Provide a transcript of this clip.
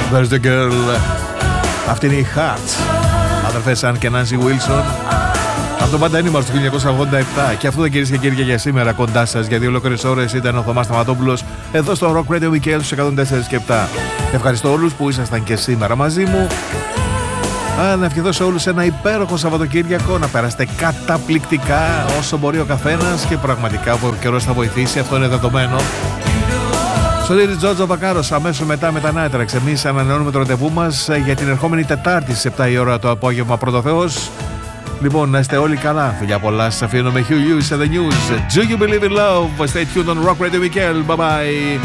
There's the girl. Αυτή είναι η Heart. Αδερφές Σαν και Nancy Wilson. Αυτό πάντα είναι του 1987. Και αυτό, κυρίες και κύριοι, για σήμερα κοντά σας για 2 ολόκληρες ώρες ήταν ο Θωμάς Σταματόπουλος εδώ στο Rock Radio Weekend στους 104 και 7. Ευχαριστώ όλους που ήσασταν και σήμερα μαζί μου. Να ευχηθώ σε όλους ένα υπέροχο Σαββατοκύριακο, να περάσετε καταπληκτικά όσο μπορεί ο καθένας και πραγματικά ο καιρός θα βοηθήσει, αυτό είναι δεδομένο. Σωτήρης Τζότζο Βακάρος, αμέσως μετά με τα Nitrax. Εμείς ανανεώνουμε το ραντεβού μας για την ερχόμενη Τετάρτη στις 7 η ώρα το απόγευμα, πρώτο Θεός. Λοιπόν, να είστε όλοι καλά. Φιλιά πολλά, σας αφήνω με Hugh Lewis and the News. Do you believe in love? Stay tuned on Rock Radio Weekend. Bye bye.